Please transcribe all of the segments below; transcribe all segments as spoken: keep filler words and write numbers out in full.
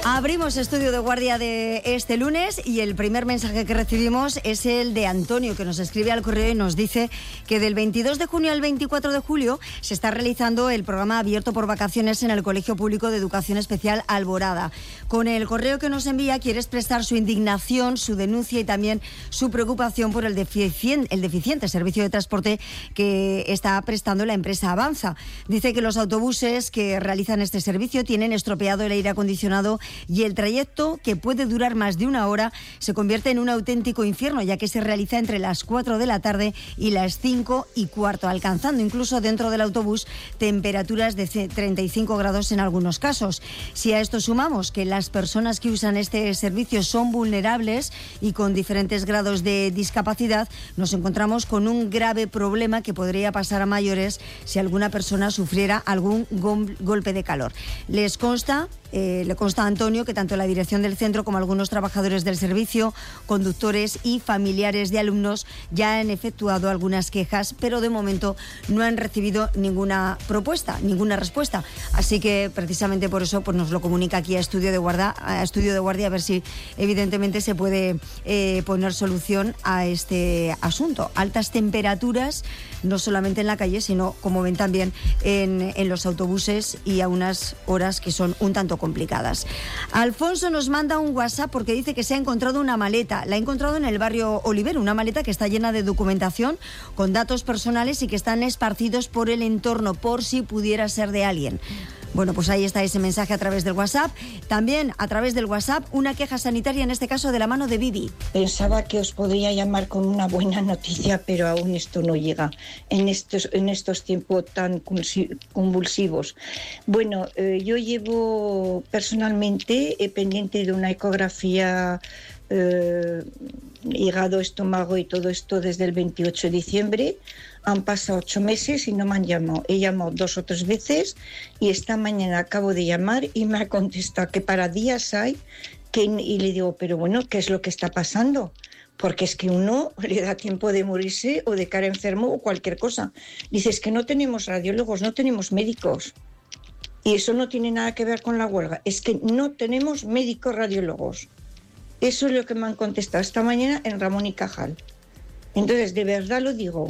Abrimos estudio de guardia de este lunes y el primer mensaje que recibimos es el de Antonio, que nos escribe al correo y nos dice que del veintidós de junio al veinticuatro de julio se está realizando el programa abierto por vacaciones en el Colegio Público de Educación Especial Alborada. Con el correo que nos envía quiere expresar su indignación, su denuncia y también su preocupación por el deficiente, el deficiente servicio de transporte que está prestando la empresa Avanza. Dice que los autobuses que realizan este servicio tienen estropeado el aire acondicionado y el trayecto, que puede durar más de una hora, se convierte en un auténtico infierno, ya que se realiza entre las cuatro de la tarde y las cinco y cuarto, alcanzando incluso dentro del autobús temperaturas de treinta y cinco grados en algunos casos. Si a esto sumamos que las personas que usan este servicio son vulnerables y con diferentes grados de discapacidad, nos encontramos con un grave problema que podría pasar a mayores si alguna persona sufriera algún gol- golpe de calor. Les consta, eh, le consta a Antonio que tanto la dirección del centro como algunos trabajadores del servicio, conductores y familiares de alumnos ya han efectuado algunas quejas, pero de momento no han recibido ninguna propuesta, ninguna respuesta. Así que precisamente por eso pues nos lo comunica aquí a Estudio de Guardia, a Estudio de Guardia, a ver si evidentemente se puede eh, poner solución a este asunto. Altas temperaturas, no solamente en la calle, sino, como ven, también en, en los autobuses y a unas horas que son un tanto complicadas. Alfonso nos manda un WhatsApp porque dice que se ha encontrado una maleta. La ha encontrado en el barrio Oliver, una maleta que está llena de documentación con datos personales y que están esparcidos por el entorno por si pudiera ser de alguien. Bueno, pues ahí está ese mensaje a través del WhatsApp. También a través del WhatsApp una queja sanitaria, en este caso de la mano de Vivi. Pensaba que os podría llamar con una buena noticia, pero aún esto no llega en estos, en estos tiempos tan convulsivos. Bueno, eh, yo llevo personalmente eh, pendiente de una ecografía eh, hígado, estómago y todo esto desde el veintiocho de diciembre. Han pasado ocho meses y no me han llamado. He llamado dos o tres veces y esta mañana acabo de llamar y me ha contestado que para días hay, que, y le digo, pero bueno, ¿qué es lo que está pasando? Porque es que uno le da tiempo de morirse o de caer enfermo o cualquier cosa. Dices que no tenemos radiólogos, no tenemos médicos. Y eso no tiene nada que ver con la huelga. Es que no tenemos médicos radiólogos. Eso es lo que me han contestado esta mañana en Ramón y Cajal. Entonces, de verdad lo digo.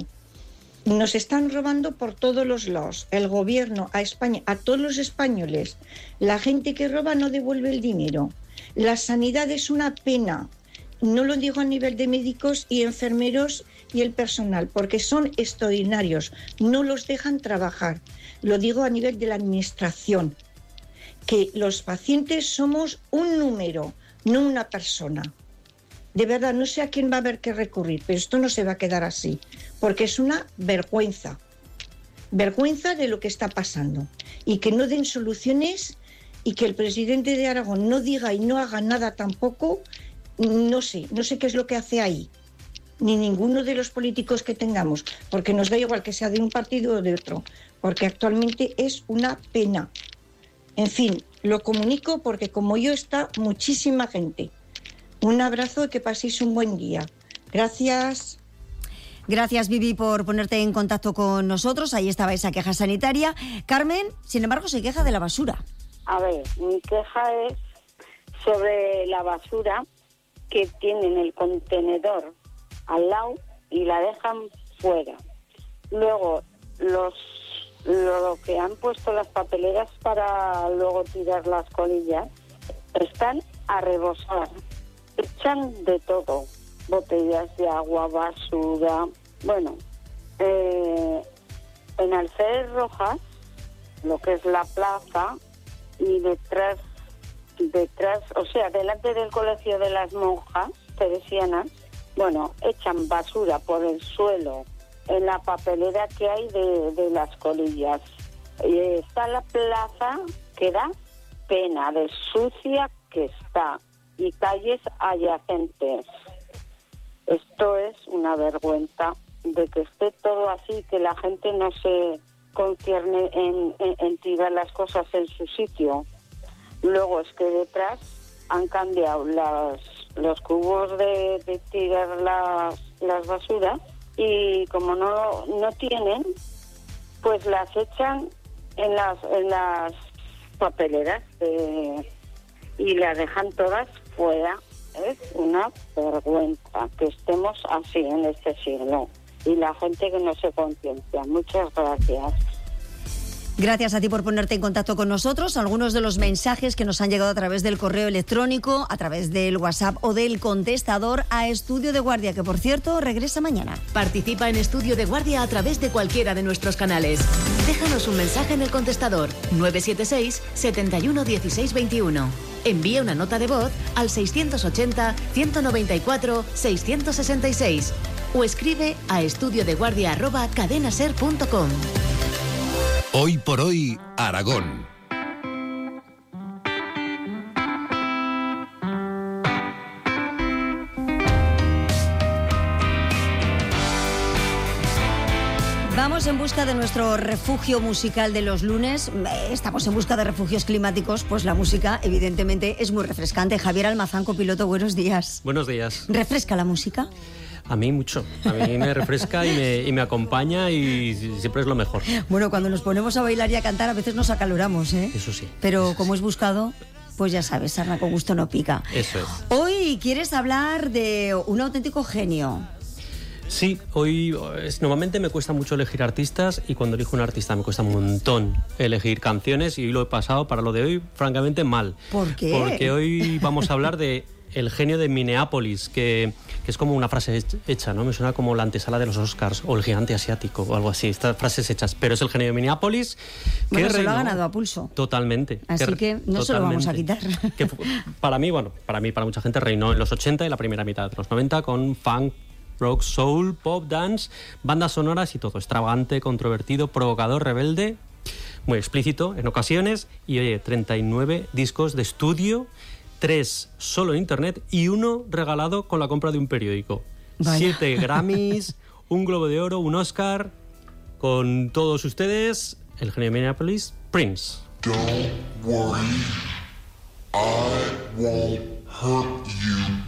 Nos están robando por todos los lados. El gobierno a España, a todos los españoles. La gente que roba no devuelve el dinero. La sanidad es una pena. No lo digo a nivel de médicos y enfermeros y el personal, porque son extraordinarios. No los dejan trabajar. Lo digo a nivel de la administración. Que los pacientes somos un número, no una persona. De verdad, no sé a quién va a haber que recurrir, pero esto no se va a quedar así, porque es una vergüenza, vergüenza de lo que está pasando, y que no den soluciones, y que el presidente de Aragón no diga y no haga nada tampoco. No sé, no sé qué es lo que hace ahí, ni ninguno de los políticos que tengamos, porque nos da igual que sea de un partido o de otro, porque actualmente es una pena. En fin, lo comunico porque como yo está muchísima gente. Un abrazo y que paséis un buen día. Gracias. Gracias, Vivi, por ponerte en contacto con nosotros. Ahí estaba esa queja sanitaria. Carmen, sin embargo, se queja de la basura. A ver, mi queja es sobre la basura que tienen el contenedor al lado y la dejan fuera. Luego, los lo que han puesto las papeleras para luego tirar las colillas están a rebosar. Echan de todo, botellas de agua, basura. Bueno, eh, en Alférez Rojas, lo que es la plaza, y detrás, detrás, o sea, delante del Colegio de las Monjas Teresianas, bueno, echan basura por el suelo, en la papelera que hay de, de las colillas. Y está la plaza que da pena de sucia que está, y calles adyacentes. Esto es una vergüenza de que esté todo así, que la gente no se concierne en, en, en tirar las cosas en su sitio. Luego es que detrás han cambiado las, los cubos de, de tirar las, las basuras, y como no, no tienen, pues las echan en las, en las papeleras de y las dejan todas fuera. Es una vergüenza que estemos así en este siglo y la gente que no se conciencia. Muchas gracias. Gracias a ti por ponerte en contacto con nosotros. Algunos de los mensajes que nos han llegado a través del correo electrónico, a través del WhatsApp o del contestador a Estudio de Guardia, que por cierto regresa mañana. Participa en Estudio de Guardia a través de cualquiera de nuestros canales. Déjanos un mensaje en el contestador nueve siete seis, setenta y uno, dieciséis veintiuno. Envía una nota de voz al seiscientos ochenta, ciento noventa y cuatro, seiscientos sesenta y seis o escribe a estudiodeguardia arroba cadenaser punto com. Hoy por hoy, Aragón. Vamos en busca de nuestro refugio musical de los lunes. Estamos en busca de refugios climáticos, pues la música evidentemente es muy refrescante. Javier Almazán, copiloto, buenos días. Buenos días. ¿Refresca la música? A mí mucho, a mí me refresca y me, y me acompaña y siempre es lo mejor. Bueno, cuando nos ponemos a bailar y a cantar a veces nos acaloramos, ¿eh? Eso sí. Pero como es buscado, pues ya sabes, sarna con gusto no pica. Eso es. Hoy quieres hablar de un auténtico genio. Sí, hoy es, normalmente me cuesta mucho elegir artistas y cuando elijo un artista me cuesta un montón elegir canciones y hoy lo he pasado para lo de hoy, francamente, mal. ¿Por qué? Porque hoy vamos a hablar de el genio de Minneapolis, que, que es como una frase hecha, ¿no? Me suena como la antesala de los Oscars o el gigante asiático o algo así, estas frases hechas, pero es el genio de Minneapolis. Bueno, se lo ha ganado a pulso. Totalmente. Así que, que no totalmente, se lo vamos a quitar. Que para mí, bueno, para mí, para mucha gente reinó en los ochenta y la primera mitad de los noventa con funk, rock, soul, pop, dance, bandas sonoras y todo extravagante, controvertido, provocador, rebelde, muy explícito en ocasiones y oye, treinta y nueve discos de estudio, tres solo en internet y uno regalado con la compra de un periódico. Vaya. Siete Grammys, un Globo de Oro, un Oscar. Con todos ustedes, el genio de Minneapolis, Prince. Don't worry, I won't hurt you.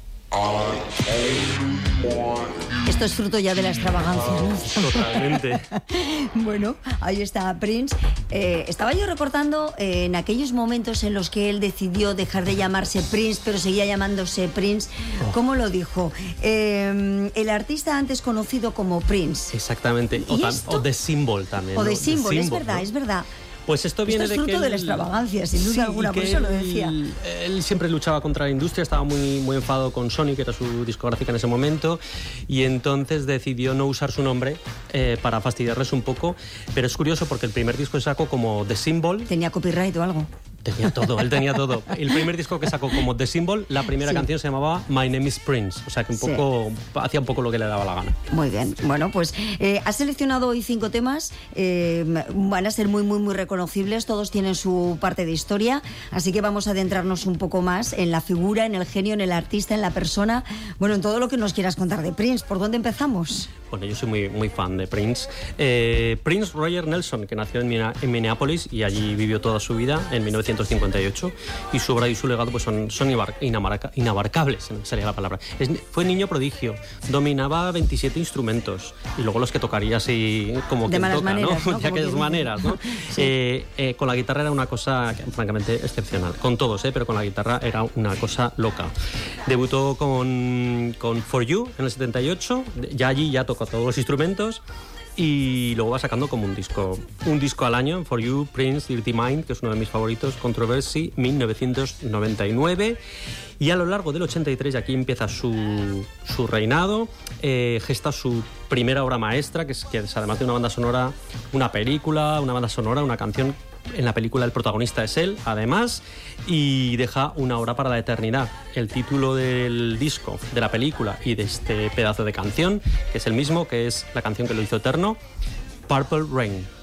Esto es fruto ya de la extravagancia, ¿no? Totalmente. Bueno, ahí está Prince. Eh, estaba yo recortando eh, en aquellos momentos en los que él decidió dejar de llamarse Prince, pero seguía llamándose Prince. ¿Cómo lo dijo? Eh, el artista antes conocido como Prince. Exactamente. O, tam, o The Symbol también. O The ¿no? Symbol, The es Symbol, verdad, ¿no? es verdad. Pues esto viene esto es fruto de que de él, la extravagancia, sin duda sí, alguna, por que eso lo él, decía. Él siempre luchaba contra la industria, estaba muy, muy enfadado con Sony, que era su discográfica en ese momento, y entonces decidió no usar su nombre eh, para fastidiarles un poco. Pero es curioso porque el primer disco que sacó como The Symbol... ¿Tenía copyright o algo? Tenía todo, él tenía todo. El primer disco que sacó como The Symbol, la primera sí. canción se llamaba My Name is Prince, o sea que un poco sí. hacía un poco lo que le daba la gana. Muy bien, bueno, pues eh, has seleccionado hoy cinco temas, eh, van a ser muy, muy, muy reconocibles, todos tienen su parte de historia, así que vamos a adentrarnos un poco más en la figura, en el genio, en el artista, en la persona, bueno, en todo lo que nos quieras contar de Prince. ¿Por dónde empezamos? Bueno, yo soy muy, muy fan de Prince. Eh, Prince Roger Nelson, que nació en, Mina, en Minneapolis y allí vivió toda su vida, en mil novecientos cincuenta y ocho, y su obra y su legado pues son, son inabarca, inabarcables, sería la palabra. Es, fue niño prodigio, dominaba veintisiete instrumentos, y luego los que tocaría así como de que malas toca, maneras, ¿no? ¿no? De aquellas maneras, ¿no? Sí. eh, eh, con la guitarra era una cosa francamente excepcional, con todos, ¿eh? Pero con la guitarra era una cosa loca. Debutó con, con For You en el setenta y ocho, ya allí ya tocó todos los instrumentos, y luego va sacando como un disco un disco al año. For You, Prince, Dirty Mind, que es uno de mis favoritos, Controversy, mil novecientos noventa y nueve, y a lo largo del ochenta y tres, y aquí empieza su, su reinado, eh, gesta su primera obra maestra, que es, que es además de una banda sonora, una película, una banda sonora, una canción. En la película el protagonista es él, además, y deja una obra para la eternidad. El título del disco, de la película y de este pedazo de canción, que es el mismo, que es la canción que lo hizo eterno, Purple Rain.